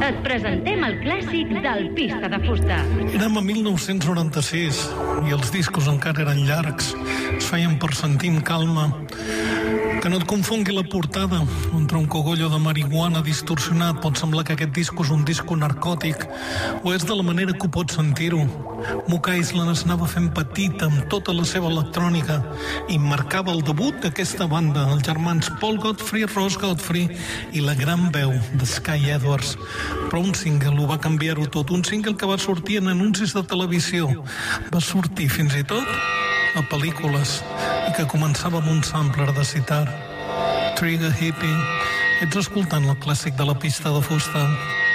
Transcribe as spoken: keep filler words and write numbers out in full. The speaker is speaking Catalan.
et presentem el clàssic del Pista de Fusta. Érem a mil nou-cents noranta-sis i els discos encara eren llargs. Es feien per sentir amb calma. Que no et confongui la portada. Entre un cogollo de marihuana distorsionat pot semblar que aquest disco és un disco narcòtic, o és de la manera que ho pots sentir-ho. Mocha Island es anava fent petita amb tota la seva electrònica i marcava el debut d'aquesta banda, els germans Paul Godfrey, Ross Godfrey i la gran veu de Sky Edwards. Però un single ho va canviar-ho tot, un single que va sortir en anuncis de televisió, va sortir fins i tot a pel·lícules i que començava amb un sampler de sitar. Trigger Hippie, ets escoltant el clàssic de la Pista de Fusta.